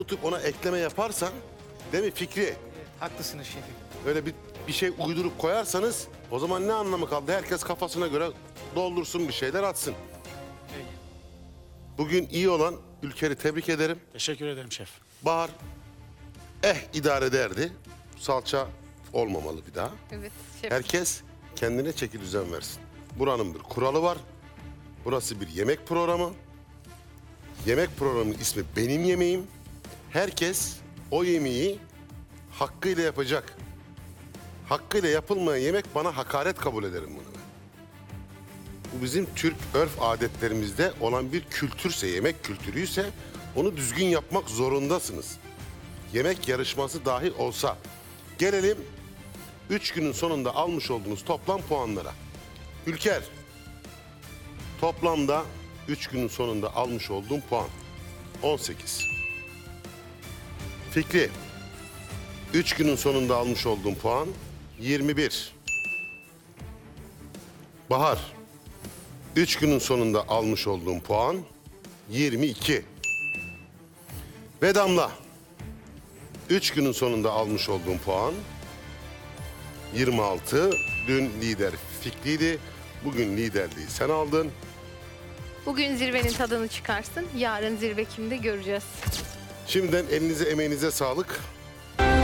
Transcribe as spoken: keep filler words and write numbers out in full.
tutup ona ekleme yaparsan, değil mi Fikri? Haklısınız şefim. Öyle bir, bir şey uydurup koyarsanız o zaman ne anlamı kaldı? Herkes kafasına göre doldursun, bir şeyler atsın. Peki. Bugün iyi olan Ülker'i tebrik ederim. Teşekkür ederim şef. Bahar eh idare ederdi. Salça olmamalı bir daha. Evet şef. Herkes kendine çeki düzen versin. Buranın bir kuralı var. Burası bir yemek programı. Yemek programının ismi benim yemeğim. Herkes o yemeği hakkıyla yapacak. Hakkıyla yapılmayan yemek bana hakaret kabul ederim bunu. Bu bizim Türk örf adetlerimizde olan bir kültürse, yemek kültürüyse onu düzgün yapmak zorundasınız. Yemek yarışması dahi olsa. Gelelim üç günün sonunda almış olduğunuz toplam puanlara. Ülker, toplamda üç günün sonunda almış olduğum puan on sekiz. Fikri, üç günün sonunda almış olduğum puan yirmi bir. Bahar, üç günün sonunda almış olduğum puan yirmi iki. Ve Damla, üç günün sonunda almış olduğum puan yirmi altı. Dün lider Fikri'ydi. Bugün liderliği sen aldın. Bugün zirvenin tadını çıkarsın. Yarın zirve kimde göreceğiz. Şimdiden elinize emeğinize sağlık.